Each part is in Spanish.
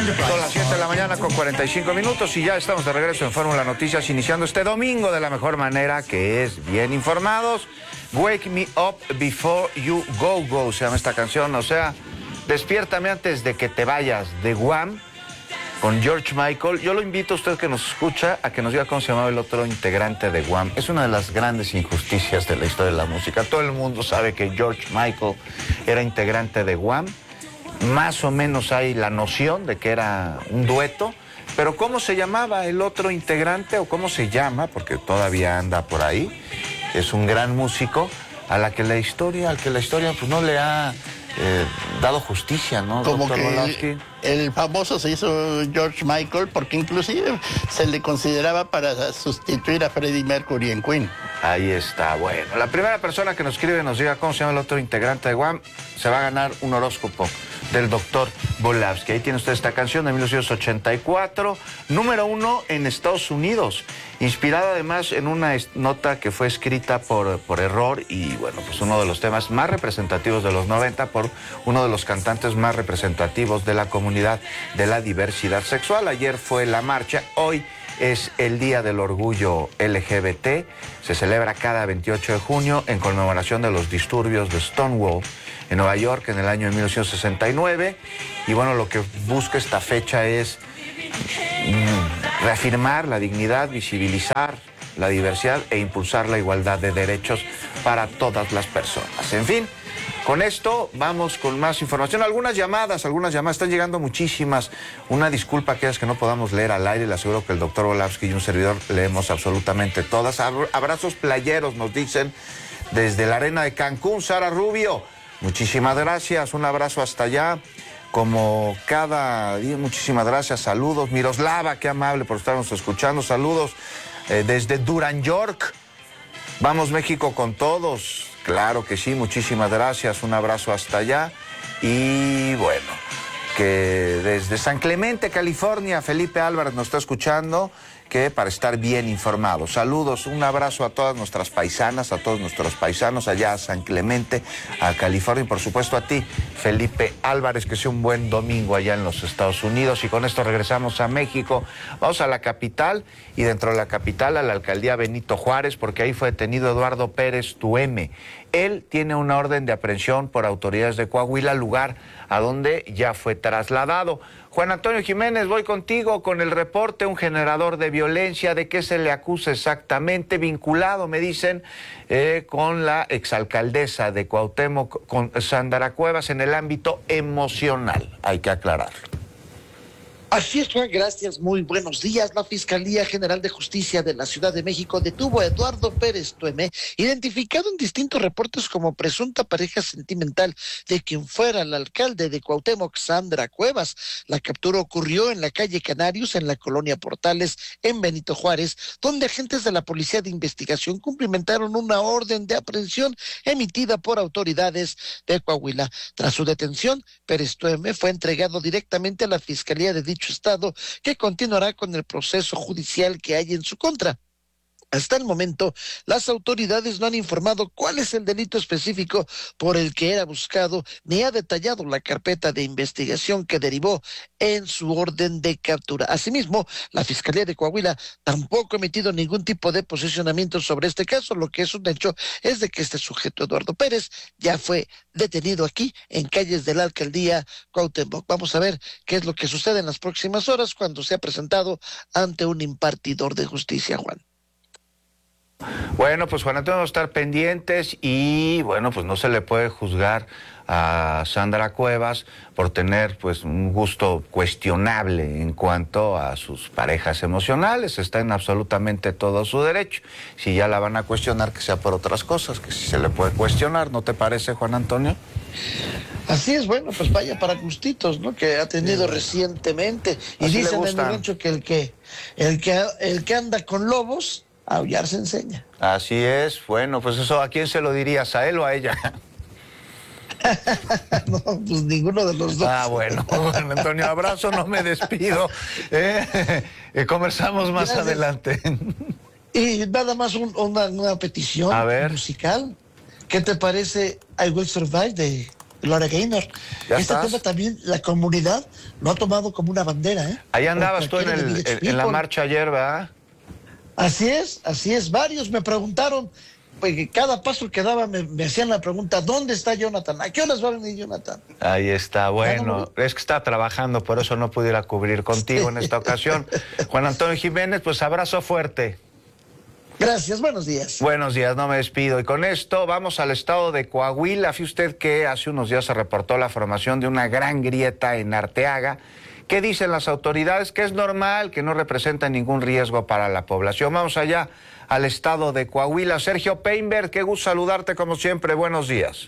Son las 7 de la mañana con 45 minutos y ya estamos de regreso en Fórmula Noticias, iniciando este domingo de la mejor manera, que es bien informados. Wake Me Up Before You Go Go se llama esta canción, o sea, despiértame antes de que te vayas, de Wham, con George Michael. Yo lo invito a usted que nos escucha a que nos diga cómo se llamaba el otro integrante de Wham. Es una de las grandes injusticias de la historia de la música. Todo el mundo sabe que George Michael era integrante de Wham. Más o menos hay la noción de que era un dueto, pero ¿cómo se llamaba el otro integrante o cómo se llama? Porque todavía anda por ahí. Es un gran músico al que la historia pues no le ha dado justicia, ¿no? Como Dr. que el famoso se hizo George Michael porque inclusive se le consideraba para sustituir a Freddie Mercury en Queen. Ahí está, bueno. La primera persona que nos escribe y nos diga cómo se llama el otro integrante de Wham se va a ganar un horóscopo del Dr. Bolavsky. Ahí tiene usted esta canción de 1984, número 1 en Estados Unidos, inspirada además en una nota que fue escrita por error y, bueno, pues uno de los temas más representativos de los 90 por uno de los cantantes más representativos de la comunidad de la diversidad sexual. Ayer fue la marcha, hoy es el Día del Orgullo LGBT, se celebra cada 28 de junio en conmemoración de los disturbios de Stonewall en Nueva York en el año de 1969, y bueno, lo que busca esta fecha es reafirmar la dignidad, visibilizar la diversidad e impulsar la igualdad de derechos para todas las personas. En fin, con esto vamos con más información. Algunas llamadas, están llegando muchísimas. Una disculpa a aquellas que no podamos leer al aire, le aseguro que el doctor Bolavsky y un servidor leemos absolutamente todas. Abrazos playeros, nos dicen desde la arena de Cancún, Sara Rubio. Muchísimas gracias, un abrazo hasta allá. Como cada día, muchísimas gracias, saludos. Miroslava, qué amable por estarnos escuchando, saludos desde Durán, York. Vamos México con todos, claro que sí, muchísimas gracias, un abrazo hasta allá. Y bueno, que desde San Clemente, California, Felipe Álvarez nos está escuchando, que para estar bien informados. Saludos, un abrazo a todas nuestras paisanas, a todos nuestros paisanos allá a San Clemente, a California, y por supuesto a ti, Felipe Álvarez, que sea un buen domingo allá en los Estados Unidos. Y con esto regresamos a México. Vamos a la capital, y dentro de la capital a la alcaldía Benito Juárez, porque ahí fue detenido Eduardo Pérez Tueme. Él tiene una orden de aprehensión por autoridades de Coahuila, lugar a donde ya fue trasladado. Juan Antonio Jiménez, voy contigo con el reporte. Un generador de violencia, ¿de qué se le acusa exactamente? Vinculado, me dicen, con la exalcaldesa de Cuauhtémoc, con Sandra Cuevas, en el ámbito emocional. Hay que aclararlo. Así es, Juan, gracias, muy buenos días. La Fiscalía General de Justicia de la Ciudad de México detuvo a Eduardo Pérez Tueme, identificado en distintos reportes como presunta pareja sentimental de quien fuera el alcalde de Cuauhtémoc, Sandra Cuevas. La captura ocurrió en la calle Canarios, en la colonia Portales, en Benito Juárez, donde agentes de la Policía de Investigación cumplimentaron una orden de aprehensión emitida por autoridades de Coahuila. Tras su detención, Pérez Tueme fue entregado directamente a la Fiscalía de dicho estado, que continuará con el proceso judicial que hay en su contra. Hasta el momento, las autoridades no han informado cuál es el delito específico por el que era buscado, ni ha detallado la carpeta de investigación que derivó en su orden de captura. Asimismo, la Fiscalía de Coahuila tampoco ha emitido ningún tipo de posicionamiento sobre este caso. Lo que es un hecho es de que este sujeto, Eduardo Pérez, ya fue detenido aquí en calles de la alcaldía Cuauhtémoc. Vamos a ver qué es lo que sucede en las próximas horas cuando sea presentado ante un impartidor de justicia, Juan. Bueno, pues Juan Antonio, vamos a estar pendientes y bueno, pues no se le puede juzgar a Sandra Cuevas por tener pues un gusto cuestionable en cuanto a sus parejas emocionales. Está en absolutamente todo su derecho. Si ya la van a cuestionar, que sea por otras cosas, que si se le puede cuestionar, ¿no te parece, Juan Antonio? Así es, bueno, pues vaya para gustitos, ¿no? Que ha tenido recientemente. Y así dicen en el rancho que el que anda con lobos, a aullar se enseña. Así es, bueno, pues eso, ¿a quién se lo dirías? ¿A él o a ella? No, pues ninguno de los dos. Ah, bueno, Antonio, abrazo, no me despido. Conversamos más Gracias. Adelante. Y nada más una petición A ver. musical. ¿Qué te parece I Will Survive de Gloria Gaynor. ¿Ya Este estás? tema también la comunidad lo ha tomado como una bandera, ¿eh? Ahí andabas tú Cualquiera de Village en la People. marcha ayer, ¿verdad? Así es. Varios me preguntaron, pues cada paso que daba me hacían la pregunta, ¿dónde está Jonathan? ¿A qué horas va a venir Jonathan? Ahí está, bueno, no. es que está trabajando, por eso no pudiera cubrir contigo en esta ocasión. Juan Antonio Jiménez, pues abrazo fuerte. Gracias, buenos días. Buenos días, no me despido. Y con esto vamos al estado de Coahuila. Fíjese usted que hace unos días se reportó la formación de una gran grieta en Arteaga. ¿Qué dicen las autoridades? Que es normal, que no representa ningún riesgo para la población. Vamos allá al estado de Coahuila. Sergio Painberg, qué gusto saludarte como siempre. Buenos días.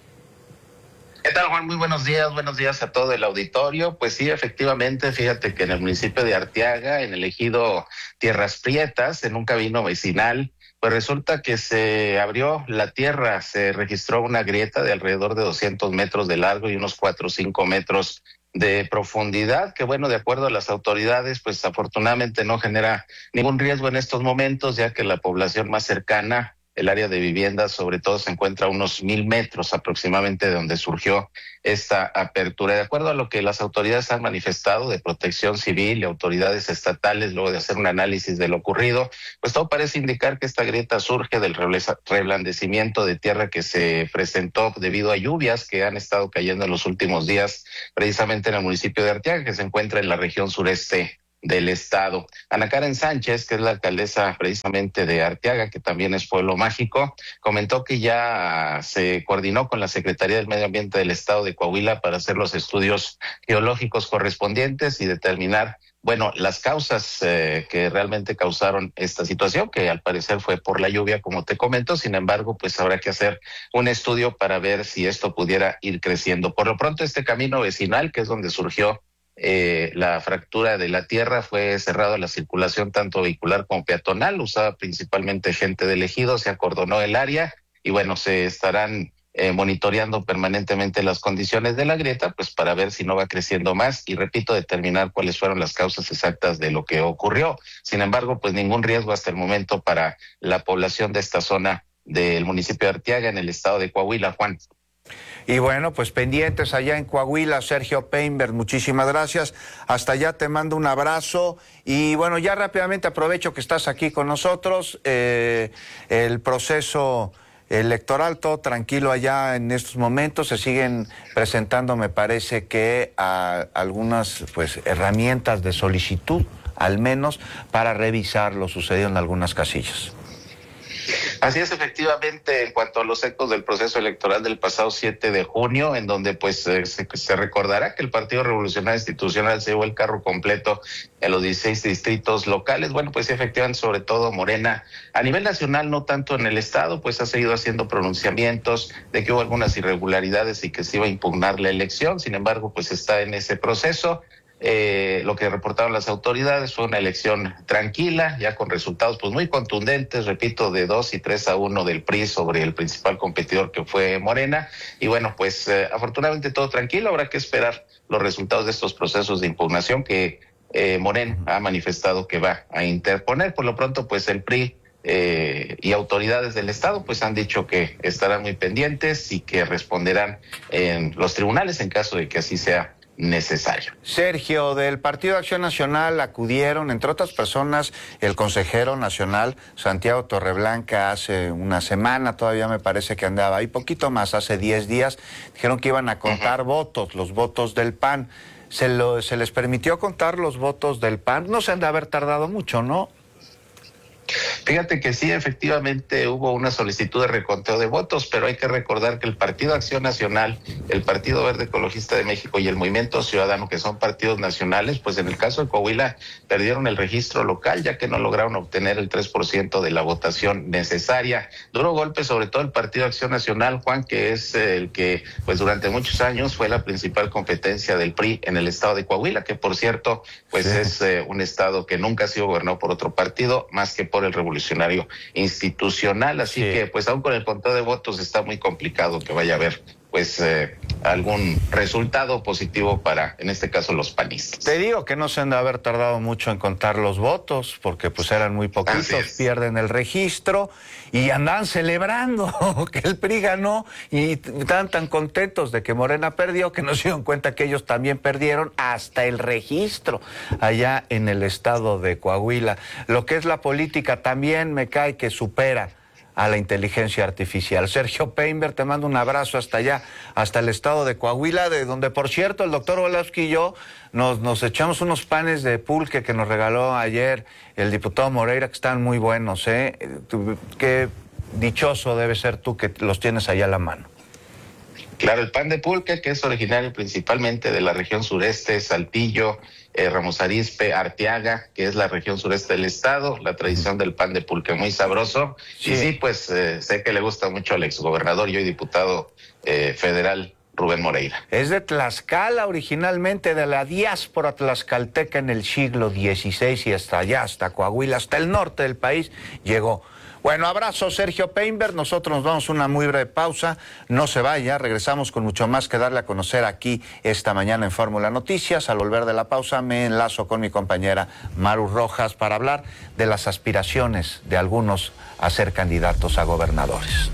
¿Qué tal, Juan? Muy buenos días a todo el auditorio. Pues sí, efectivamente, fíjate que en el municipio de Arteaga, en el ejido Tierras Prietas, en un camino vecinal, pues resulta que se abrió la tierra, se registró una grieta de alrededor de 200 metros de largo y unos 4 o 5 metros de profundidad, que bueno, de acuerdo a las autoridades, pues afortunadamente no genera ningún riesgo en estos momentos, ya que la población más cercana, el área de vivienda, sobre todo, se encuentra a unos 1,000 metros aproximadamente de donde surgió esta apertura. De acuerdo a lo que las autoridades han manifestado de Protección Civil y autoridades estatales, luego de hacer un análisis de lo ocurrido, pues todo parece indicar que esta grieta surge del reblandecimiento de tierra que se presentó debido a lluvias que han estado cayendo en los últimos días, precisamente en el municipio de Arteaga, que se encuentra en la región sureste del estado. Ana Karen Sánchez, que es la alcaldesa precisamente de Arteaga, que también es pueblo mágico, comentó que ya se coordinó con la Secretaría del Medio Ambiente del estado de Coahuila para hacer los estudios geológicos correspondientes y determinar, bueno, las causas que realmente causaron esta situación, que al parecer fue por la lluvia, como te comento. Sin embargo, pues habrá que hacer un estudio para ver si esto pudiera ir creciendo. Por lo pronto, este camino vecinal, que es donde surgió la fractura de la tierra, fue cerrado a la circulación tanto vehicular como peatonal, usaba principalmente gente del ejido, se acordonó el área y bueno, se estarán monitoreando permanentemente las condiciones de la grieta, pues para ver si no va creciendo más y, repito, determinar cuáles fueron las causas exactas de lo que ocurrió. Sin embargo, pues ningún riesgo hasta el momento para la población de esta zona del municipio de Arteaga en el estado de Coahuila, Juan. Y bueno, pues pendientes allá en Coahuila, Sergio Painberg, muchísimas gracias. Hasta allá te mando un abrazo. Y bueno, ya rápidamente aprovecho que estás aquí con nosotros. El proceso electoral, todo tranquilo allá en estos momentos. Se siguen presentando, me parece que algunas pues herramientas de solicitud, al menos, para revisar lo sucedido en algunas casillas. Así es, efectivamente, en cuanto a los ecos del proceso electoral del pasado 7 de junio, en donde pues se recordará que el Partido Revolucionario Institucional se llevó el carro completo en los 16 distritos locales. Bueno, pues efectivamente, sobre todo Morena, a nivel nacional, no tanto en el estado, pues ha seguido haciendo pronunciamientos de que hubo algunas irregularidades y que se iba a impugnar la elección. Sin embargo, pues está en ese proceso. Lo que reportaron las autoridades fue una elección tranquila, ya con resultados pues muy contundentes, repito, de 2 y 3-1 del PRI sobre el principal competidor, que fue Morena. Y bueno, pues afortunadamente todo tranquilo. Habrá que esperar los resultados de estos procesos de impugnación que Morena ha manifestado que va a interponer. Por lo pronto, pues el PRI y autoridades del estado pues han dicho que estarán muy pendientes y que responderán en los tribunales en caso de que así sea necesario. Sergio, del Partido de Acción Nacional acudieron, entre otras personas, el consejero nacional Santiago Torreblanca. Hace una semana, todavía me parece que andaba ahí, poquito más, hace 10 días, dijeron que iban a contar votos, los votos del PAN. ¿Se les permitió contar los votos del PAN? No se han de haber tardado mucho, ¿no? Fíjate que sí, efectivamente hubo una solicitud de reconteo de votos, pero hay que recordar que el Partido Acción Nacional, el Partido Verde Ecologista de México y el Movimiento Ciudadano, que son partidos nacionales, pues en el caso de Coahuila perdieron el registro local, ya que no lograron obtener el 3% de la votación necesaria. Duro golpe sobre todo el Partido Acción Nacional, Juan, que es el que pues durante muchos años fue la principal competencia del PRI en el estado de Coahuila, que por cierto pues sí, es un estado que nunca ha sido gobernado por otro partido más que por el Revolucionario Institucional. Así que pues aún con el conteo de votos está muy complicado que vaya a haber pues algún resultado positivo para, en este caso, los panistas. Te digo que no se han de haber tardado mucho en contar los votos, porque pues eran muy poquitos, pierden el registro y andan celebrando que el PRI ganó y estaban tan contentos de que Morena perdió que no se dieron cuenta que ellos también perdieron hasta el registro allá en el estado de Coahuila. Lo que es la política también me cae que supera a la inteligencia artificial. Sergio Painber, te mando un abrazo hasta allá, hasta el estado de Coahuila, de donde, por cierto, el doctor Volosky y yo nos echamos unos panes de pulque que nos regaló ayer el diputado Moreira, que están muy buenos, ¿eh? Qué dichoso debe ser tú que los tienes allá a la mano. Claro, el pan de pulque, que es originario principalmente de la región sureste, Saltillo, Ramos Arizpe, Arteaga, que es la región sureste del estado, la tradición del pan de pulque, muy sabroso. Sí. Y sí, pues sé que le gusta mucho al exgobernador y hoy diputado federal Rubén Moreira. Es de Tlaxcala originalmente, de la diáspora tlaxcalteca en el siglo XVI y hasta allá, hasta Coahuila, hasta el norte del país llegó. Bueno, abrazo Sergio Painber, nosotros nos vamos a una muy breve pausa, no se vaya, regresamos con mucho más que darle a conocer aquí esta mañana en Fórmula Noticias. Al volver de la pausa me enlazo con mi compañera Maru Rojas para hablar de las aspiraciones de algunos a ser candidatos a gobernadores.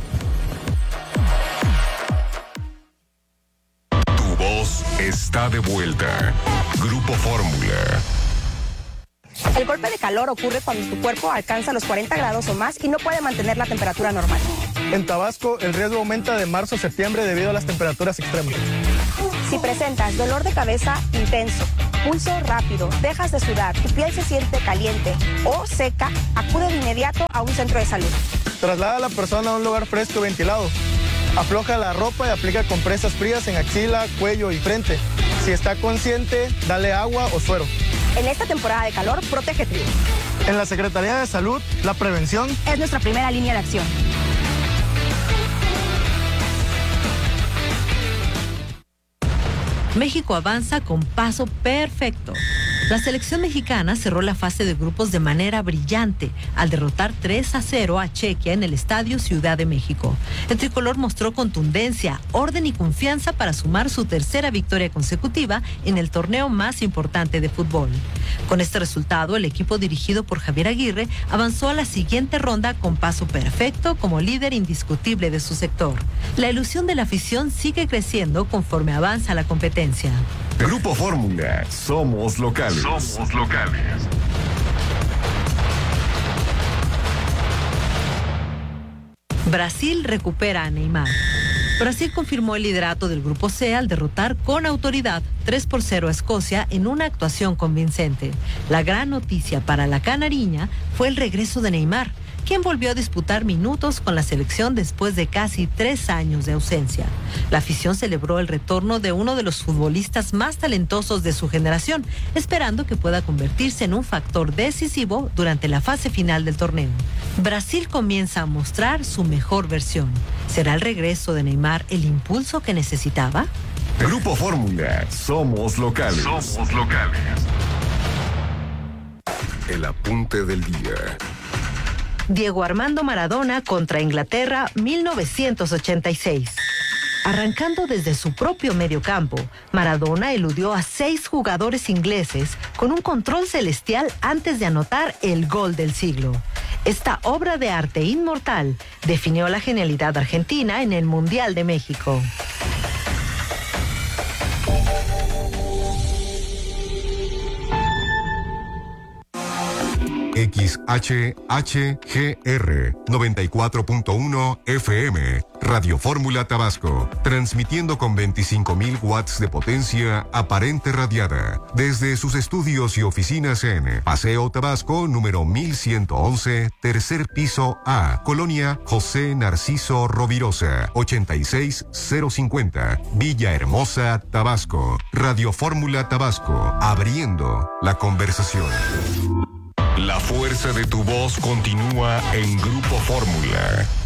Tu voz está de vuelta. Grupo Fórmula. El golpe de calor ocurre cuando tu cuerpo alcanza los 40 grados o más y no puede mantener la temperatura normal. En Tabasco, el riesgo aumenta de marzo a septiembre debido a las temperaturas extremas. Si presentas dolor de cabeza intenso, pulso rápido, dejas de sudar, tu piel se siente caliente o seca, acude de inmediato a un centro de salud. Traslada a la persona a un lugar fresco y ventilado. Afloja la ropa y aplica compresas frías en axila, cuello y frente. Si está consciente, dale agua o suero. En esta temporada de calor, protégete. En la Secretaría de Salud, la prevención es nuestra primera línea de acción. México avanza con paso perfecto. La selección mexicana cerró la fase de grupos de manera brillante al derrotar 3-0 a Chequia en el Estadio Ciudad de México. El tricolor mostró contundencia, orden y confianza para sumar su tercera victoria consecutiva en el torneo más importante de fútbol. Con este resultado, el equipo dirigido por Javier Aguirre avanzó a la siguiente ronda con paso perfecto como líder indiscutible de su sector. La ilusión de la afición sigue creciendo conforme avanza la competencia. Grupo Fórmula, somos locales. Somos locales. Brasil recupera a Neymar. Brasil confirmó el liderato del Grupo C al derrotar con autoridad 3-0 a Escocia en una actuación convincente. La gran noticia para la canariña fue el regreso de Neymar, quien volvió a disputar minutos con la selección después de casi 3 años de ausencia. La afición celebró el retorno de uno de los futbolistas más talentosos de su generación, esperando que pueda convertirse en un factor decisivo durante la fase final del torneo. Brasil comienza a mostrar su mejor versión. ¿Será el regreso de Neymar el impulso que necesitaba? Grupo Fórmula, somos locales. Somos locales. El apunte del día. Diego Armando Maradona contra Inglaterra, 1986. Arrancando desde su propio mediocampo, Maradona eludió a 6 jugadores ingleses con un control celestial antes de anotar el gol del siglo. Esta obra de arte inmortal definió la genialidad argentina en el Mundial de México. XHHGR 94.1 FM Radio Fórmula Tabasco, transmitiendo con 25.000 watts de potencia aparente radiada desde sus estudios y oficinas en Paseo Tabasco número 1111, tercer piso A, Colonia José Narciso Rovirosa, 86050, Villahermosa, Tabasco. Radio Fórmula Tabasco, abriendo la conversación. La fuerza de tu voz continúa en Grupo Fórmula.